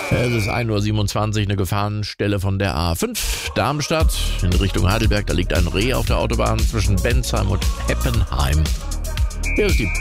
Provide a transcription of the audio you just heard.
Es ist 1:27 Uhr, eine Gefahrenstelle von der A5 Darmstadt in Richtung Heidelberg. Da liegt ein Reh auf der Autobahn zwischen Bensheim und Heppenheim. Hier ist die